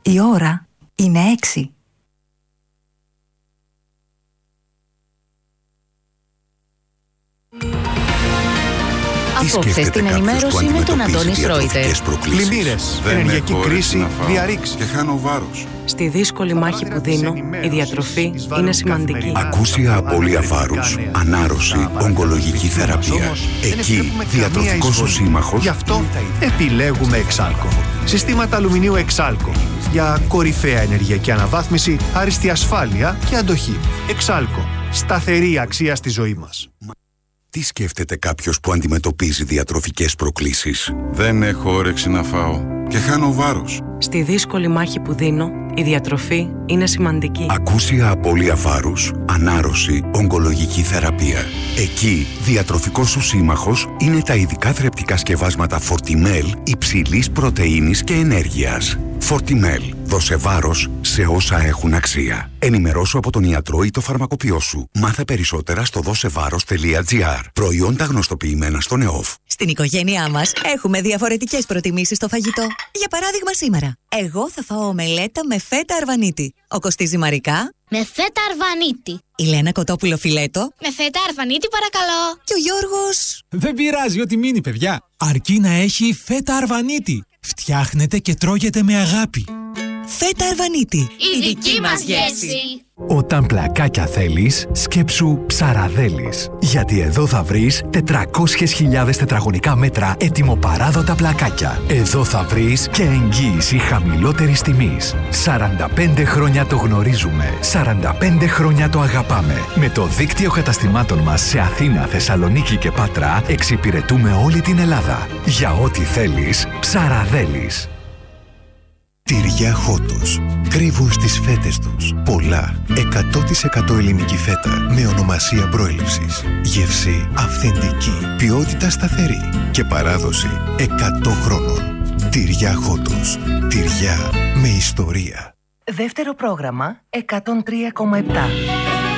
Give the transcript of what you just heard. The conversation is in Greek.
Η ώρα είναι 6. Απόψε στην ενημέρωση με τον Αντώνη Σρόιτερ. Πλημμύρες, ενεργειακή κρίση, διαρρήξη. Και χάνω βάρος. Στη δύσκολη μάχη που δίνω, η διατροφή είναι σημαντική. Ακούσια απώλεια βάρους, ανάρρωση, ογκολογική θεραπεία. Εκεί, διατροφικός σου σύμμαχος. Γι' αυτό επιλέγουμε Εξάλκο. Συστήματα αλουμινίου Εξάλκο. Για κορυφαία ενεργειακή αναβάθμιση, άριστη ασφάλεια και αντοχή. Εξάλκο. Σταθερή αξία στη ζωή μας. Τι σκέφτεται κάποιος που αντιμετωπίζει διατροφικές προκλήσεις? Δεν έχω όρεξη να φάω και χάνω βάρος. Στη δύσκολη μάχη που δίνω, η διατροφή είναι σημαντική. Ακούσια απώλεια βάρους, ανάρρωση, ογκολογική θεραπεία. Εκεί, διατροφικός σου σύμμαχος είναι τα ειδικά θρεπτικά σκευάσματα Fortimel υψηλής πρωτεΐνης και ενέργειας. Fortimel. Δώσε βάρος σε όσα έχουν αξία. Ενημερώσου από τον ιατρό ή το φαρμακοποιό σου. Μάθε περισσότερα στο δώσεβάρος.gr. Προϊόντα γνωστοποιημένα στον ΕΟΦ. Στην οικογένειά μας έχουμε διαφορετικές προτιμήσεις στο φαγητό. Για παράδειγμα σήμερα, εγώ θα φάω ομελέτα με φέτα αρβανίτη. Ο Κωστής Ζυμαρικά με φέτα αρβανίτη. Η Λένα Κοτόπουλο φιλέτο με φέτα αρβανίτη παρακαλώ. Και ο Γιώργος... Δεν πειράζει, ό,τι μείνει παιδιά. Αρκεί να έχει φέτα αρβανίτη. Φτιάχνετε και τρώγετε με αγάπη. Φέτα αρβανίτη. Η δική μας γεύση. Όταν πλακάκια θέλεις, σκέψου Ψαραδέλης. Γιατί εδώ θα βρεις 400.000 τετραγωνικά μέτρα ετοιμοπαράδοτα πλακάκια. Εδώ θα βρεις και εγγύηση χαμηλότερης τιμής. 45 χρόνια το γνωρίζουμε. 45 χρόνια το αγαπάμε. Με το δίκτυο καταστημάτων μας σε Αθήνα, Θεσσαλονίκη και Πάτρα εξυπηρετούμε όλη την Ελλάδα. Για ό,τι θέλεις, Ψαραδέλης. Τυριά Χότος. Κρύβουν στις φέτες τους πολλά 100% ελληνική φέτα με ονομασία προέλευσης. Γεύση αυθεντική, ποιότητα σταθερή και παράδοση 100 χρόνων. Τυριά Χότος. Τυριά με ιστορία. Δεύτερο πρόγραμμα 103,7.